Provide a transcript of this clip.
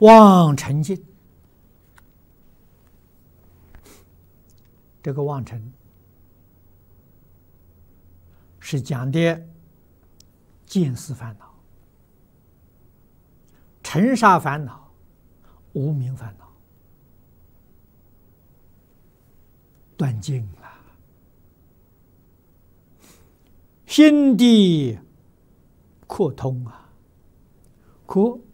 妄尘境，这个妄尘是讲的见思烦恼、尘沙烦恼、无明烦恼，断尽了，心地扩通啊，扩